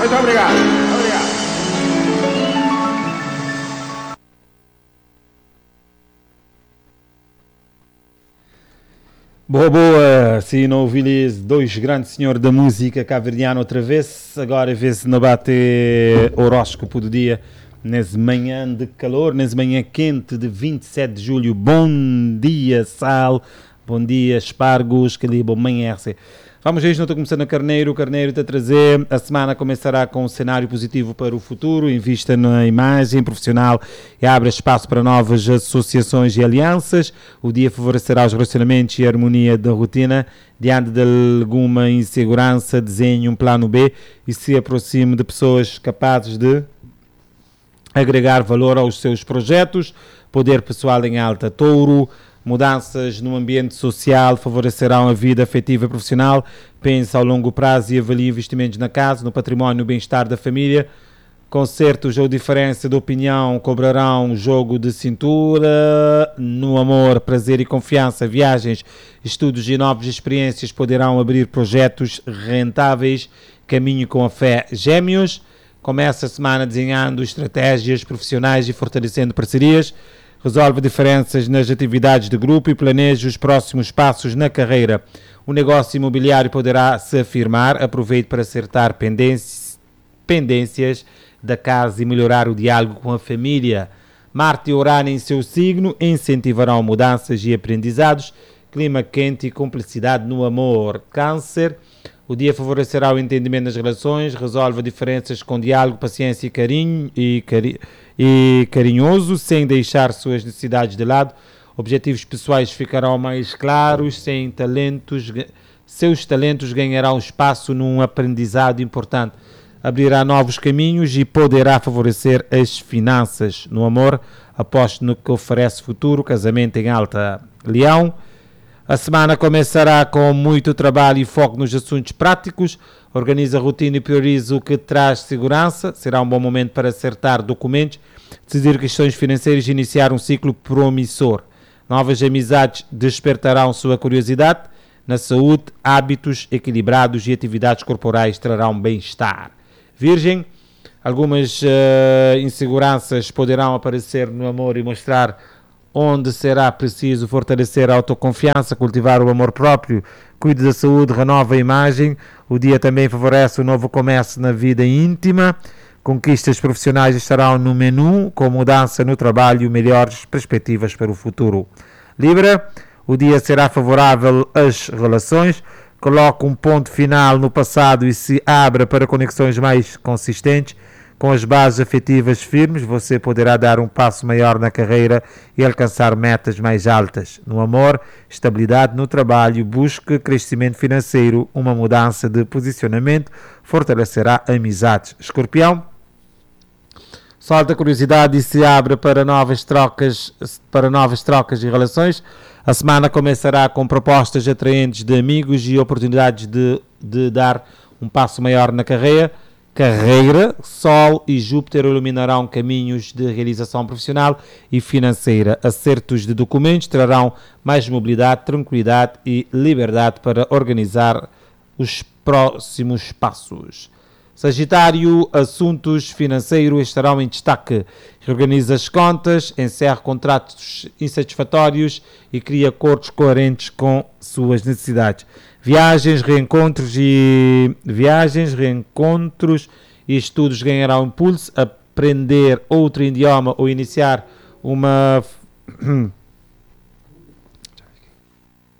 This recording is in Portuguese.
Muito obrigado. Obrigado. Boa, boa, se não ouvi-lhes dois grandes senhores da música cabo-verdiana outra vez, agora vê-se não bate horóscopo do dia, nessa manhã de calor, nessa manhã quente de 27 de julho, bom dia Sal, bom dia Espargos, que ali, bom manhã RC. Vamos ver, não estou começando a Carneiro, o Carneiro está a trazer, a semana começará com um cenário positivo para o futuro, invista na imagem profissional e abre espaço para novas associações e alianças, o dia favorecerá os relacionamentos e a harmonia da rotina, diante de alguma insegurança, desenhe um plano B e se aproxime de pessoas capazes de agregar valor aos seus projetos, poder pessoal em alta, Touro, mudanças no ambiente social favorecerão a vida afetiva e profissional, pensa ao longo prazo e avalie investimentos na casa, no património e no bem-estar da família, concertos ou diferença de opinião cobrarão jogo de cintura, no amor, prazer e confiança, viagens, estudos e novas experiências poderão abrir projetos rentáveis, caminho com a fé, Gêmeos, começa a semana desenhando estratégias profissionais e fortalecendo parcerias, resolve diferenças nas atividades de grupo e planeja os próximos passos na carreira. O negócio imobiliário poderá se afirmar, aproveite para acertar pendências da casa e melhorar o diálogo com a família. Marte e Urano em seu signo incentivarão mudanças e aprendizados, clima quente e cumplicidade no amor. Câncer, o dia favorecerá o entendimento das relações, resolve diferenças com diálogo, paciência e carinho e carinhoso, sem deixar suas necessidades de lado. Objetivos pessoais ficarão mais claros, seus talentos ganharão espaço num aprendizado importante. Abrirá novos caminhos e poderá favorecer as finanças. No amor, aposte no que oferece futuro, casamento em alta. Leão, a semana começará com muito trabalho e foco nos assuntos práticos, organiza a rotina e prioriza o que traz segurança, será um bom momento para acertar documentos, decidir questões financeiras e iniciar um ciclo promissor. Novas amizades despertarão sua curiosidade, na saúde, hábitos equilibrados e atividades corporais trarão bem-estar. Virgem, algumas inseguranças poderão aparecer no amor e mostrar onde será preciso fortalecer a autoconfiança, cultivar o amor próprio, cuide da saúde, renova a imagem. O dia também favorece o novo começo na vida íntima. Conquistas profissionais estarão no menu, com mudança no trabalho e melhores perspectivas para o futuro. Libra, o dia será favorável às relações, coloque um ponto final no passado e se abra para conexões mais consistentes. Com as bases afetivas firmes, você poderá dar um passo maior na carreira e alcançar metas mais altas. No amor, estabilidade no trabalho, busque crescimento financeiro, uma mudança de posicionamento fortalecerá amizades. Escorpião, solta a curiosidade e se abre para novas trocas e relações. A semana começará com propostas atraentes de amigos e oportunidades de dar um passo maior na carreira, Sol e Júpiter iluminarão caminhos de realização profissional e financeira. Acertos de documentos trarão mais mobilidade, tranquilidade e liberdade para organizar os próximos passos. Sagitário, assuntos financeiros estarão em destaque. Reorganiza as contas, encerra contratos insatisfatórios e cria acordos coerentes com suas necessidades. Viagens, reencontros e estudos ganharão impulso. Aprender outro idioma ou iniciar uma